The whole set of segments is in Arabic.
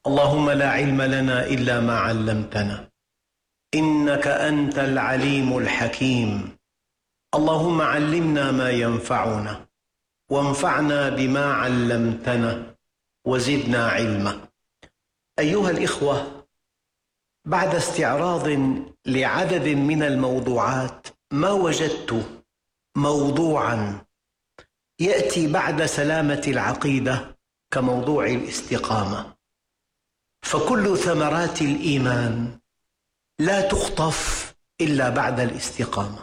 اللهم لا علم لنا إلا ما علمتنا إنك أنت العليم الحكيم. اللهم علمنا ما ينفعنا وانفعنا بما علمتنا وزدنا علما. أيها الإخوة، بعد استعراض لعدد من الموضوعات ما وجدت موضوعا يأتي بعد سلامة العقيدة كموضوع الاستقامة، فكل ثمرات الإيمان لا تخطف إلا بعد الاستقامة.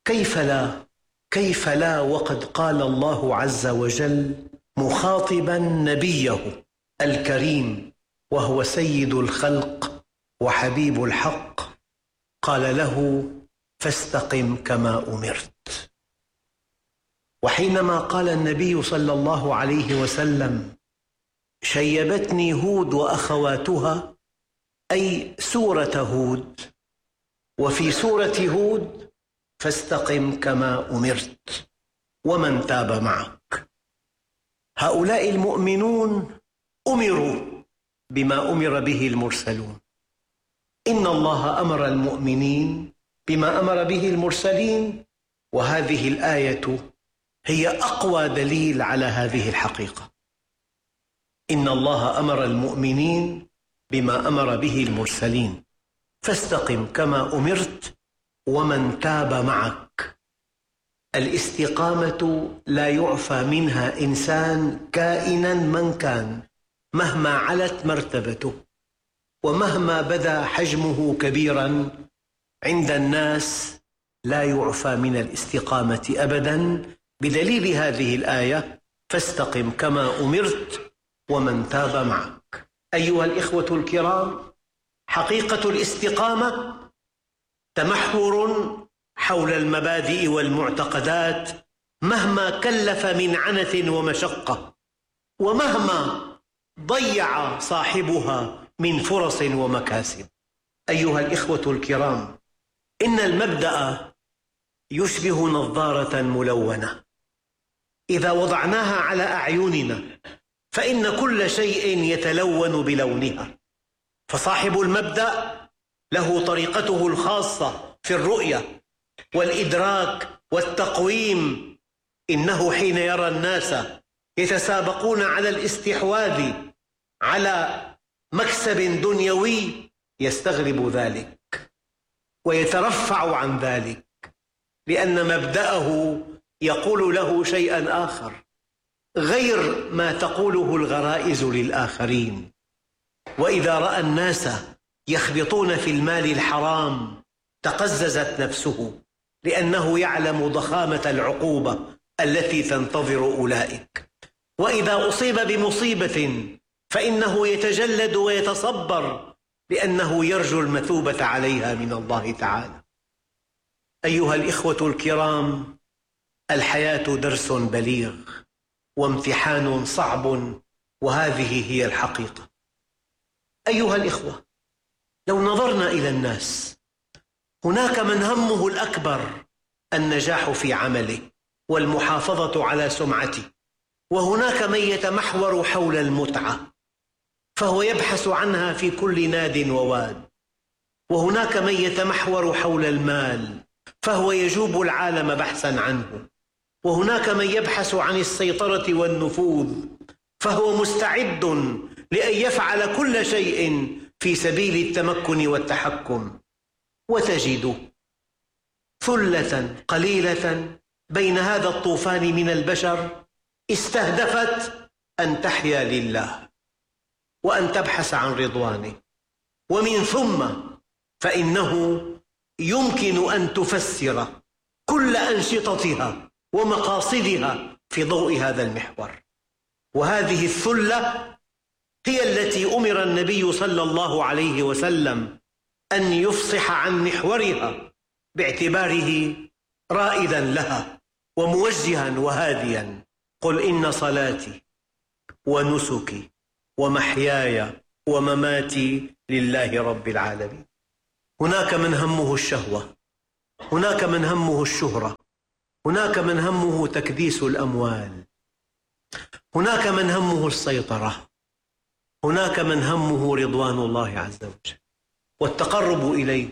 كيف لا وقد قال الله عز وجل مخاطبا نبيه الكريم وهو سيد الخلق وحبيب الحق، قال له فاستقم كما أمرت. وحينما قال النبي صلى الله عليه وسلم شيبتني هود وأخواتها، أي سورة هود، وفي سورة هود فاستقم كما أمرت ومن تاب معك. هؤلاء المؤمنون أمروا بما أمر به المرسلون. إن الله أمر المؤمنين بما أمر به المرسلين، وهذه الآية هي أقوى دليل على هذه الحقيقة. إن الله أمر المؤمنين بما أمر به المرسلين، فاستقم كما أمرت ومن تاب معك. الاستقامة لا يعفى منها إنسان كائنا من كان، مهما علت مرتبته ومهما بدا حجمه كبيرا عند الناس، لا يعفى من الاستقامة أبدا، بدليل هذه الآية فاستقم كما أمرت ومن تاب معك. أيها الإخوة الكرام، حقيقة الاستقامة تمحور حول المبادئ والمعتقدات مهما كلف من عنة ومشقة، ومهما ضيع صاحبها من فرص ومكاسب. أيها الإخوة الكرام، إن المبدأ يشبه نظارة ملونة، إذا وضعناها على أعيننا فإن كل شيء يتلون بلونها. فصاحب المبدأ له طريقته الخاصة في الرؤية والإدراك والتقويم. إنه حين يرى الناس يتسابقون على الاستحواذ على مكسب دنيوي يستغرب ذلك ويترفع عن ذلك، لأن مبدأه يقول له شيئا آخر غير ما تقوله الغرائز للآخرين. وإذا رأى الناس يخبطون في المال الحرام تقززت نفسه، لأنه يعلم ضخامة العقوبة التي تنتظر أولئك. وإذا أصيب بمصيبة فإنه يتجلد ويتصبر، لأنه يرجو المثوبة عليها من الله تعالى. أيها الإخوة الكرام، الحياة درس بليغ وامتحان صعب، وهذه هي الحقيقة. أيها الإخوة، لو نظرنا إلى الناس، هناك من همه الأكبر النجاح في عمله والمحافظة على سمعته، وهناك من يتمحور حول المتعة فهو يبحث عنها في كل ناد وواد، وهناك من يتمحور حول المال فهو يجوب العالم بحثا عنه، وهناك من يبحث عن السيطرة والنفوذ فهو مستعد لأن يفعل كل شيء في سبيل التمكن والتحكم. وتجد ثلة قليلة بين هذا الطوفان من البشر استهدفت أن تحيا لله وأن تبحث عن رضوانه، ومن ثم فإنه يمكن أن تفسر كل أنشطتها ومقاصدها في ضوء هذا المحور. وهذه الثلة هي التي أمر النبي صلى الله عليه وسلم أن يفصح عن محورها باعتباره رائدا لها وموجها وهاديا. قل إن صلاتي ونسكي ومحياي ومماتي لله رب العالمين. هناك من همه الشهوة، هناك من همه الشهرة، هناك من همه تكديس الأموال، هناك من همه السيطرة، هناك من همه رضوان الله عز وجل والتقرب إليه،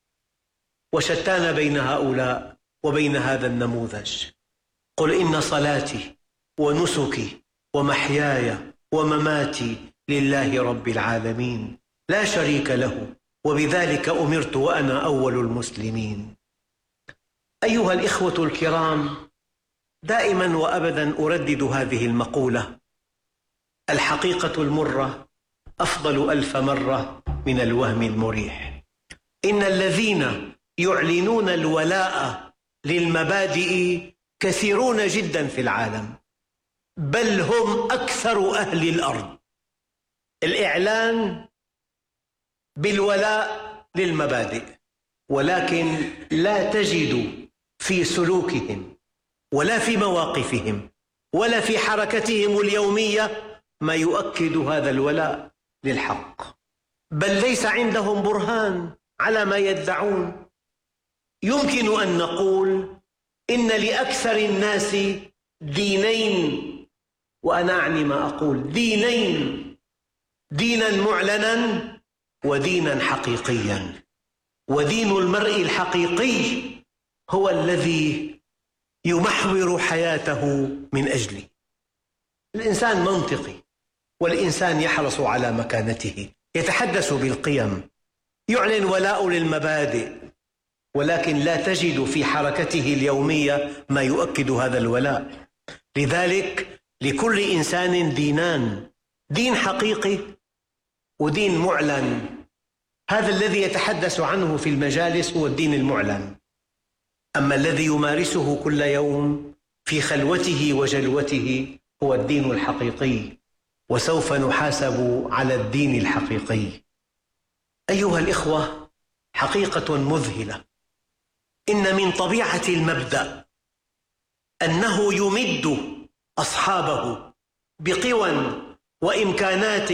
وشتان بين هؤلاء وبين هذا النموذج. قل إن صلاتي ونسكي ومحياي ومماتي لله رب العالمين لا شريك له وبذلك أمرت وأنا أول المسلمين. أيها الإخوة الكرام، دائما وأبدا أردد هذه المقولة: الحقيقة المرة أفضل 1000 مرة من الوهم المريح. إن الذين يعلنون الولاء للمبادئ كثيرون جدا في العالم، بل هم أكثر أهل الأرض. الإعلان بالولاء للمبادئ، ولكن لا تجد في سلوكهم ولا في مواقفهم ولا في حركتهم اليومية ما يؤكد هذا الولاء للحق، بل ليس عندهم برهان على ما يدعون. يمكن أن نقول إن لأكثر الناس دينين، وأنا أعني ما أقول، دينين: دينا معلنا ودينا حقيقيا. ودين المرء الحقيقي هو الذي يمحور حياته من أجله. الإنسان منطقي، والإنسان يحرص على مكانته، يتحدث بالقيم، يعلن ولاء للمبادئ، ولكن لا تجد في حركته اليومية ما يؤكد هذا الولاء. لذلك لكل إنسان دينان: دين حقيقي ودين معلن. هذا الذي يتحدث عنه في المجالس هو الدين المعلن، أما الذي يمارسه كل يوم في خلوته وجلوته هو الدين الحقيقي، وسوف نحاسب على الدين الحقيقي. أيها الإخوة، حقيقة مذهلة: إن من طبيعة المبدأ أنه يمد أصحابه بقوى وإمكانات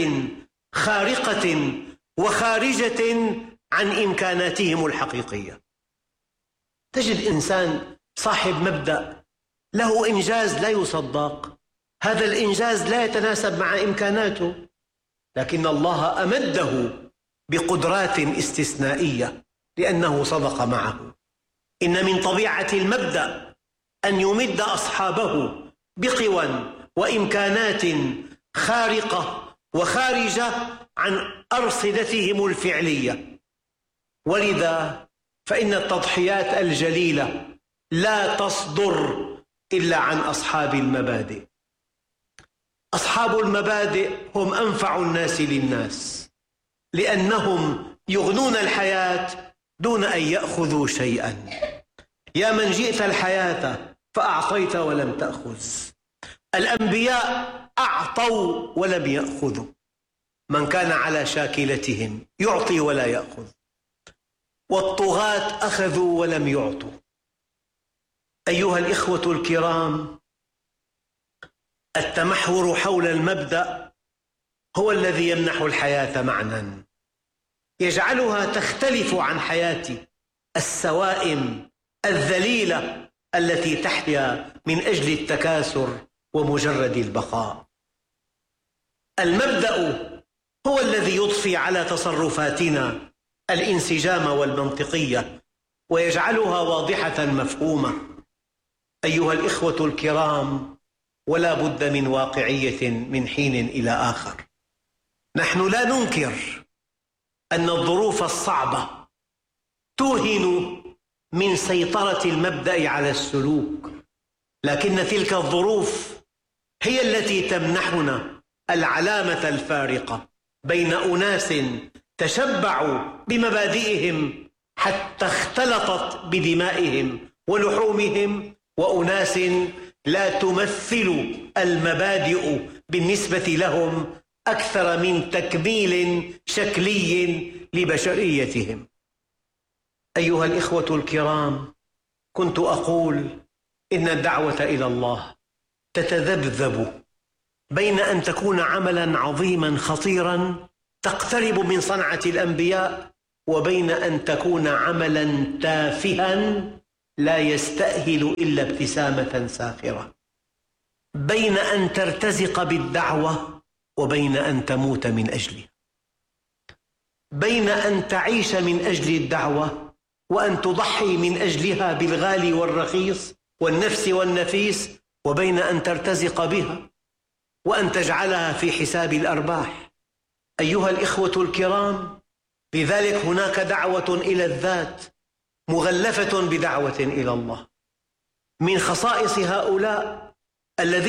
خارقة وخارجة عن إمكاناتهم الحقيقية. تجد إنسان صاحب مبدأ له إنجاز لا يصدق، هذا الإنجاز لا يتناسب مع إمكاناته، لكن الله أمده بقدرات استثنائية لأنه صدق معه. إن من طبيعة المبدأ أن يمد أصحابه بقوى وإمكانات خارقة وخارجة عن أرصدتهم الفعلية، ولذا فإن التضحيات الجليلة لا تصدر إلا عن أصحاب المبادئ. أصحاب المبادئ هم أنفع الناس للناس، لأنهم يغنون الحياة دون أن يأخذوا شيئا. يا من جئت الحياة فأعطيت ولم تأخذ. الأنبياء أعطوا ولم يأخذوا، من كان على شاكلتهم يعطي ولا يأخذ. والطغاة أخذوا ولم يعطوا. أيها الإخوة الكرام، التمحور حول المبدأ هو الذي يمنح الحياة معنى، يجعلها تختلف عن حياة السوائم الذليلة التي تحيا من أجل التكاثر ومجرد البقاء. المبدأ هو الذي يضفي على تصرفاتنا الانسجام والمنطقية ويجعلها واضحة مفهومة. أيها الإخوة الكرام، ولا بد من واقعية من حين إلى آخر. نحن لا ننكر أن الظروف الصعبة توهن من سيطرة المبدأ على السلوك، لكن تلك الظروف هي التي تمنحنا العلامة الفارقة بين أناس تشبعوا بمبادئهم حتى اختلطت بدمائهم ولحومهم، وأناس لا تمثل المبادئ بالنسبة لهم أكثر من تكميل شكلي لبشريتهم. أيها الإخوة الكرام، كنت أقول إن الدعوة إلى الله تتذبذب بين أن تكون عملاً عظيماً خطيراً تقترب من صنعة الأنبياء، وبين أن تكون عملاً تافها لا يستأهل إلا ابتسامة ساخرة، بين أن ترتزق بالدعوة وبين أن تموت من أجلها، بين أن تعيش من أجل الدعوة وأن تضحي من أجلها بالغالي والرخيص والنفس والنفيس، وبين أن ترتزق بها وأن تجعلها في حساب الأرباح. أيها الإخوة الكرام، لذلك هناك دعوة إلى الذات مغلفة بدعوة إلى الله. من خصائص هؤلاء الذين